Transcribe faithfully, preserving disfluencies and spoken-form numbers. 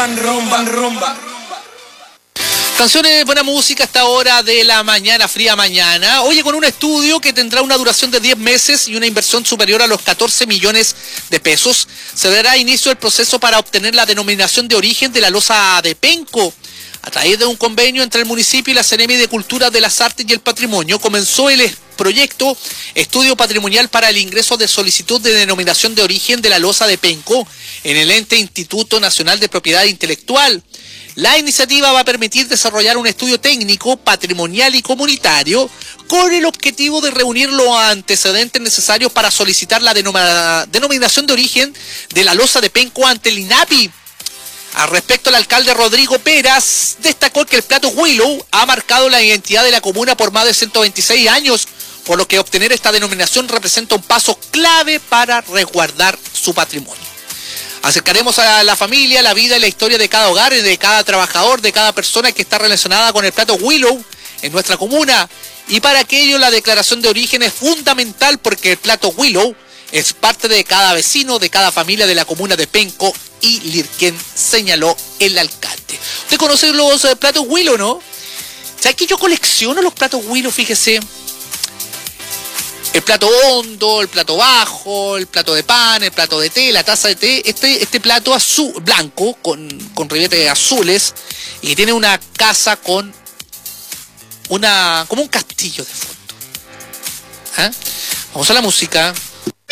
rumba, rumba, rumba. Canciones, buena música a esta hora de la mañana, fría mañana. Oye, con un estudio que tendrá una duración de diez meses y una inversión superior a los catorce millones de pesos, se dará inicio el proceso para obtener la denominación de origen de la losa de Penco. A través de un convenio entre el municipio y la Seremi de Cultura de las Artes y el Patrimonio, comenzó el proyecto Estudio Patrimonial para el ingreso de solicitud de denominación de origen de la losa de Penco en el ente Instituto Nacional de Propiedad Intelectual. La iniciativa va a permitir desarrollar un estudio técnico, patrimonial y comunitario con el objetivo de reunir los antecedentes necesarios para solicitar la denom- denominación de origen de la losa de Penco ante el INAPI. Al respecto, el alcalde Rodrigo Peras destacó que el plato Willow ha marcado la identidad de la comuna por más de ciento veintiséis años, por lo que obtener esta denominación representa un paso clave para resguardar su patrimonio. Acercaremos a la familia, la vida y la historia de cada hogar, de cada trabajador, de cada persona que está relacionada con el plato Willow en nuestra comuna. Y para aquello la declaración de origen es fundamental porque el plato Willow es parte de cada vecino, de cada familia de la comuna de Penco y Lirquén, señaló el alcalde. ¿Usted conoce los eh, platos Willow, no? ¿Sabes que yo colecciono los platos Willow? Fíjese. El plato hondo, el plato bajo, el plato de pan, el plato de té, la taza de té. Este, este plato azul, blanco, con, con ribetes azules, y tiene una casa con una como un castillo de fondo. ¿Ah? Vamos a la música.